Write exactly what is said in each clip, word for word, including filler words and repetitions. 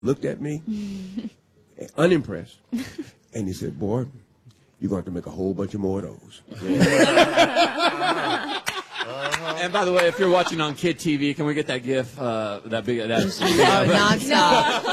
looked at me, unimpressed, and he said, boy, you're going to have to make a whole bunch of more of those. Uh-huh. And by the way, if you're watching on Kid T V, can we get that GIF? Uh, that big, that big no, nonstop.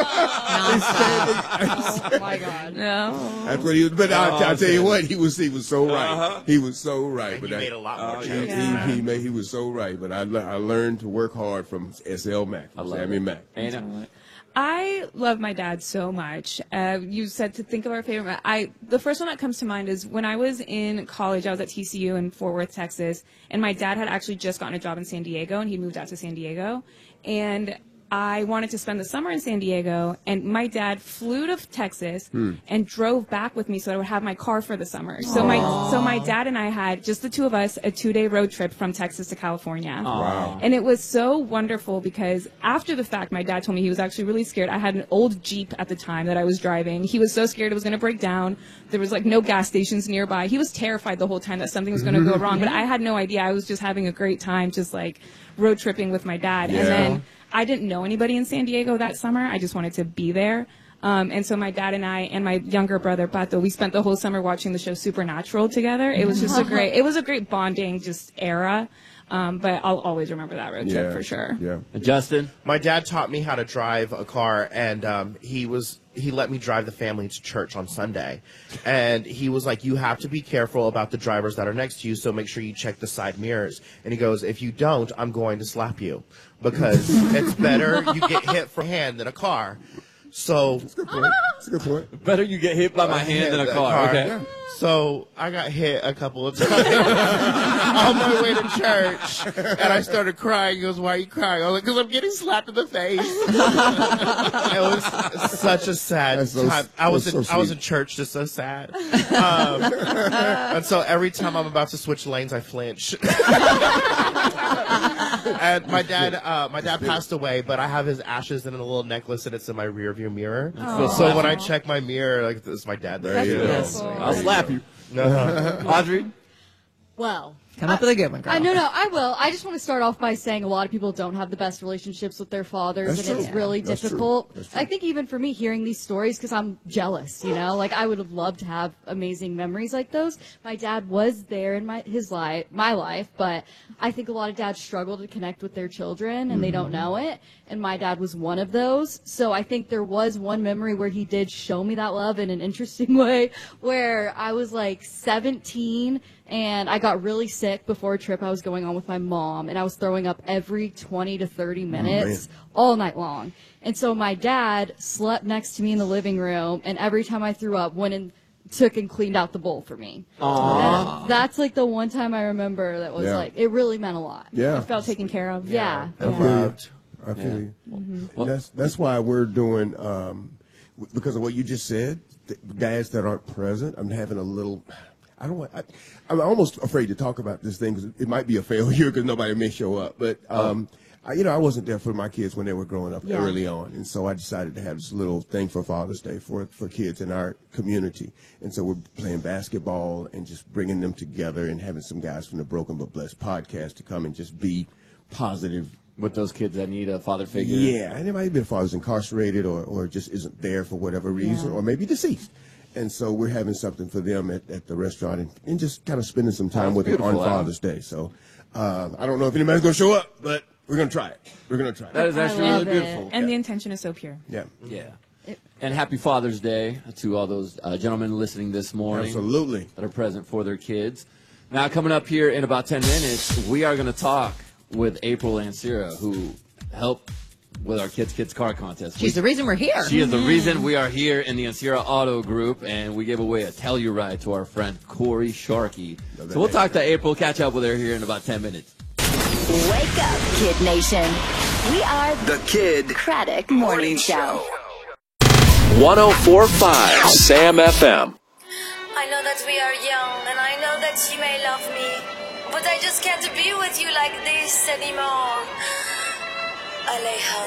nonstop. Oh my God, no. That's what he was. But I'll, I'll tell you what, he was he was so right. Uh-huh. He was so right. And but he I, made a lot more uh, jokes. he, Yeah. he, he made he was so right. But I le- I learned to work hard from S L Mack, from love Sammy it. Mack. Anna? I love my dad so much. Uh, you said to think of our favorite. I the first one that comes to mind is when I was in college. I was at T C U in Fort Worth, Texas, and my dad had actually just gotten a job in San Diego, and he moved out to San Diego, and I wanted to spend the summer in San Diego, and my dad flew to Texas Hmm. and drove back with me so I would have my car for the summer. So my so my dad and I had, just the two of us, a two-day road trip from Texas to California. Wow. And it was so wonderful because after the fact, my dad told me he was actually really scared. I had an old Jeep at the time that I was driving. He was so scared it was going to break down. There was like no gas stations nearby. He was terrified the whole time that something was going to go wrong, but I had no idea. I was just having a great time just like road tripping with my dad. Yeah. And then I didn't know anybody in San Diego that summer. I just wanted to be there. Um, and so my dad and I and my younger brother, Pato, we spent the whole summer watching the show Supernatural together. It was just a great, it was a great bonding just era. Um, but I'll always remember that road trip Yeah. for sure. Yeah. Justin? My dad taught me how to drive a car, and um, he was he let me drive the family to church on Sunday. And he was like, you have to be careful about the drivers that are next to you, so make sure you check the side mirrors. And he goes, if you don't, I'm going to slap you, because it's better you get hit from hand than a car. So That's a good point. That's a good point. Better you get hit by my hand than a car. Okay. Yeah. So I got hit a couple of times on my way to church, and I started crying. He goes, why are you crying? I was like, because I'm getting slapped in the face. It was such a sad That's so- time. I was that's in, so I was sweet. in church, just so sad. Um, and so every time I'm about to switch lanes, I flinch. And my dad, uh, my dad passed away, but I have his ashes in a little necklace, and it's in my rearview mirror. Aww. So when I check my mirror, like, this is my dad there. There you go. Yes. I'll slap you. Uh-huh. Audrey? Well, Come up with a good one, girl. I no no I will. I just want to start off by saying a lot of people don't have the best relationships with their fathers, That's and true. it's really That's true. difficult. That's true. I think even for me, hearing these stories, because I'm jealous, you know, like I would have loved to have amazing memories like those. My dad was there in my his life, my life, but I think a lot of dads struggle to connect with their children, and they don't know it. And my dad was one of those. So I think there was one memory where he did show me that love in an interesting way, where I was like seventeen. And I got really sick before a trip I was going on with my mom, and I was throwing up every twenty to thirty minutes all night long. And so my dad slept next to me in the living room, and every time I threw up, went and took and cleaned out the bowl for me. Aww. And that's like the one time I remember that was Yeah. like, it really meant a lot. Yeah. I felt taken care of. Yeah. I feel you. I feel you. Well- And that's that's why we're doing um, w- because of what you just said. The guys that aren't present, I'm having a little. I don't want. I, I'm almost afraid to talk about this thing because it might be a failure because nobody may show up. But um, I, you know, I wasn't there for my kids when they were growing up Yeah. early on, and so I decided to have this little thing for Father's Day for for kids in our community. And so we're playing basketball and just bringing them together and having some guys from the Broken But Blessed podcast to come and just be positive. With those kids that need a father figure. Yeah, and it might be a father's incarcerated or, or just isn't there for whatever reason, Yeah. or maybe deceased. And so we're having something for them at, at the restaurant and, and just kind of spending some time That's with them on beautiful, Al. Father's Day. So uh, I don't know if anybody's going to show up, but we're going to try it. We're going to try That it. is actually I really love it. beautiful. And the intention is so pure. Yeah, Yeah. And happy Father's Day to all those uh, gentlemen listening this morning absolutely. that are present for their kids. Now, coming up here in about ten minutes, we are going to talk with April Lancira, who helped with our Kids Kids Car Contest. She's the reason we're here. She is the reason we are here in the Ansira Auto Group, and we gave away a Telluride to our friend Corey Sharkey. So we'll talk to April, catch up with her here in about ten minutes. Wake up, Kid Nation. We are The Kid Craddock Morning Show. one oh four point five Sam F M. I know that we are young, and I know that you may love me, but I just can't be with you like this anymore. Aleja